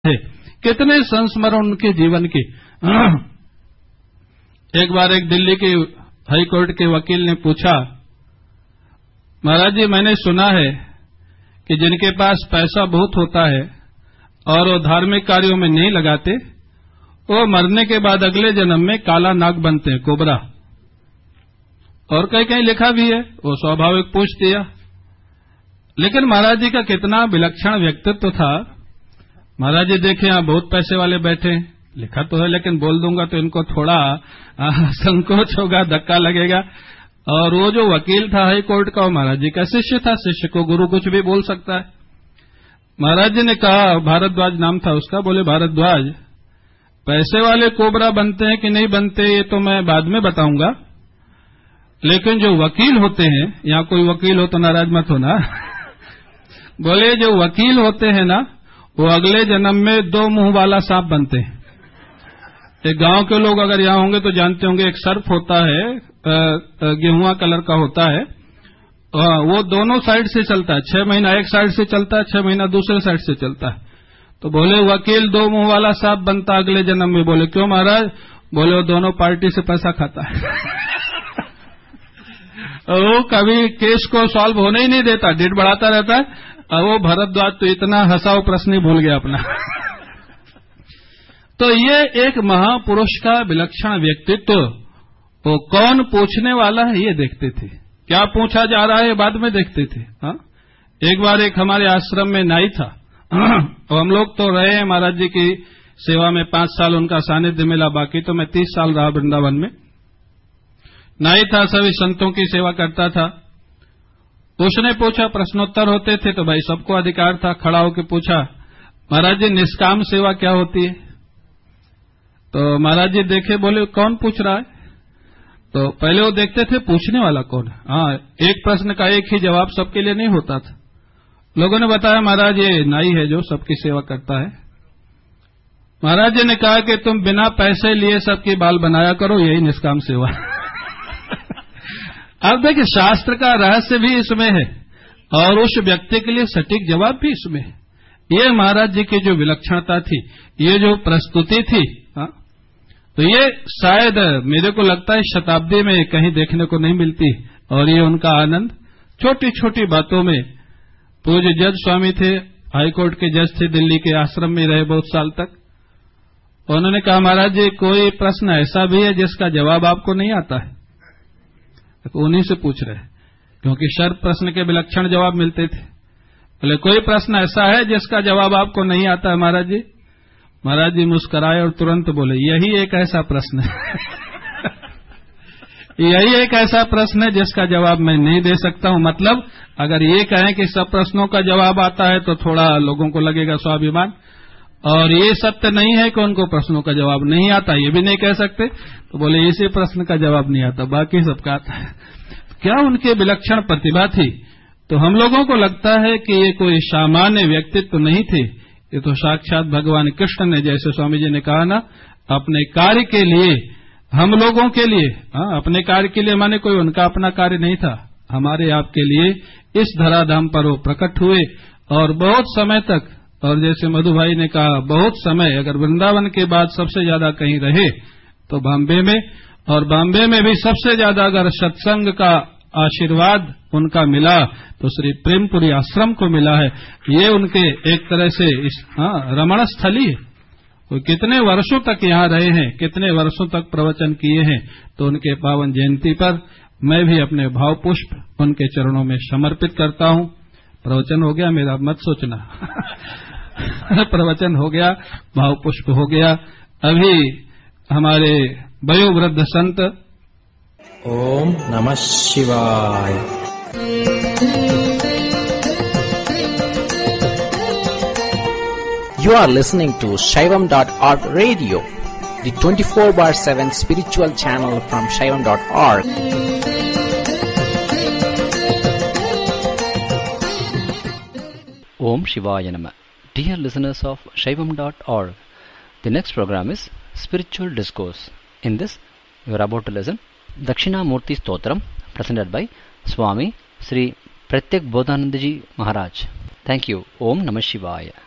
थे, कितने संस्मरण उनके जीवन के। एक बार एक दिल्ली के हाई कोर्ट के वकील ने पूछा, महाराज जी मैंने सुना है कि जिनके पास पैसा बहुत होता है और वो धार्मिक कार्यों में नहीं लगाते, वो मरने के बाद अगले जन्म में काला नाग बनते हैं, कोबरा। और कहीं कहीं लिखा भी है, वो स्वाभाविक पूछ दिया। लेकिन महाराज जी का कितना विलक्षण व्यक्तित्व था। महाराज जी देखे यहाँ बहुत पैसे वाले बैठे, लिखा तो है लेकिन बोल दूंगा तो इनको थोड़ा संकोच होगा, धक्का लगेगा। और वो जो वकील था हाई कोर्ट का, वो महाराज जी का शिष्य था। शिष्य को गुरु कुछ भी बोल सकता है। महाराज जी ने कहा, भारद्वाज नाम था उसका, बोले भारद्वाज पैसे वाले कोबरा बनते हैं कि नहीं बनते ये तो मैं बाद में बताऊंगा, लेकिन जो वकील होते हैं, यहाँ कोई वकील हो तो नाराज मत होना बोले जो वकील होते हैं ना, वो अगले जन्म में 2 मुंह वाला सांप बनते हैं। एक गांव के लोग अगर यहाँ होंगे तो जानते होंगे, एक सर्प होता है, गेहुआ कलर का होता है, वो दोनों साइड से चलता है। 6 महीना एक साइड से चलता है, 6 महीना दूसरे साइड से चलता है। तो बोले वकील 2 मुंह वाला सांप बनता अगले जन्म में। बोले क्यों महाराज? बोले वो दोनों पार्टी से पैसा खाता है वो कभी केस को सॉल्व होने ही नहीं देता, डेट बढ़ाता रहता है। और वो भरद्वाज तो इतना हंसाओ प्रश्न ही भूल गया अपना तो ये एक महापुरुष का विलक्षण व्यक्तित्व। वो कौन पूछने वाला है ये देखते थे, क्या पूछा जा रहा है बाद में देखते थे। हाँ? एक बार एक हमारे आश्रम में नाई था और हम लोग तो रहे हैं महाराज जी की सेवा में 5 साल उनका सानिध्य मिला, बाकी तो मैं 30 साल रहा वृंदावन में। नाई था, सभी संतों की सेवा करता था। उसने पूछा, प्रश्नोत्तर होते थे तो भाई सबको अधिकार था, खड़ा होकर पूछा, महाराज जी निष्काम सेवा क्या होती है? तो महाराज जी देखे, बोले कौन पूछ रहा है? तो पहले वो देखते थे पूछने वाला कौन है। हाँ, एक प्रश्न का एक ही जवाब सबके लिए नहीं होता था। लोगों ने बताया महाराज ये नाई है जो सबकी सेवा करता है। महाराज जी ने कहा कि तुम बिना पैसे लिए सबकी बाल बनाया करो, यही निष्काम सेवा अब देखिए शास्त्र का रहस्य भी इसमें है और उस व्यक्ति के लिए सटीक जवाब भी इसमें है। ये महाराज जी की जो विलक्षणता थी, ये जो प्रस्तुति थी, हाँ, तो ये शायद मेरे को लगता है शताब्दी में कहीं देखने को नहीं मिलती। और ये उनका आनंद छोटी छोटी बातों में। पूज्य जज स्वामी थे, हाईकोर्ट के जज थे, दिल्ली के आश्रम में रहे बहुत साल तक। उन्होंने कहा महाराज जी कोई प्रश्न ऐसा भी है जिसका जवाब आपको नहीं आता है? तो उन्हीं से पूछ रहे, क्योंकि शर्त प्रश्न के विलक्षण जवाब मिलते थे। बोले कोई प्रश्न ऐसा है जिसका जवाब आपको नहीं आता है महाराज जी? महाराज जी मुस्कुराए और तुरंत बोले यही एक ऐसा प्रश्न है यही एक ऐसा प्रश्न है जिसका जवाब मैं नहीं दे सकता हूं। मतलब अगर ये कहें कि सब प्रश्नों का जवाब आता है तो थोड़ा लोगों को लगेगा स्वाभिमान, और ये सत्य नहीं है कि उनको प्रश्नों का जवाब नहीं आता, ये भी नहीं कह सकते। तो बोले इसी प्रश्न का जवाब नहीं आता, बाकी सबका आता है। क्या उनके विलक्षण प्रतिभा थी। तो हम लोगों को लगता है कि ये कोई सामान्य व्यक्तित्व नहीं थे, ये तो साक्षात भगवान कृष्ण ने, जैसे स्वामी जी ने कहा ना, अपने कार्य के लिए, हम लोगों के लिए, अपने कार्य के लिए माने कोई उनका अपना कार्य नहीं था, हमारे आपके लिए इस धराधाम पर वो प्रकट हुए और बहुत समय तक। और जैसे मधु भाई ने कहा, बहुत समय, अगर वृंदावन के बाद सबसे ज्यादा कहीं रहे तो बॉम्बे में, और बॉम्बे में भी सबसे ज्यादा अगर सत्संग का आशीर्वाद उनका मिला तो श्री प्रेमपुरी आश्रम को मिला है। ये उनके एक तरह से रमण स्थली है। वो कितने वर्षों तक यहाँ रहे हैं, कितने वर्षों तक प्रवचन किए हैं। तो उनके पावन जयंती पर मैं भी अपने भाव पुष्प उनके चरणों में समर्पित करता हूँ। प्रवचन हो गया मेरा, मत सोचना प्रवचन हो गया, भाव पुष्प हो गया। अभी हमारे वयोवृद्ध संत ओम नमः शिवाय। You are listening to Shaivam.org radio, the 24/7 spiritual channel from Shaivam.org. Om Shivaya Namah. Dear listeners of Shaivam.org, the next program is Spiritual Discourse. In this, you are about to listen Dakshinamurti Stotram, presented by Swami Sri Pratyak Bodhanandaji Maharaj. Thank you. Om Namah Shivaya.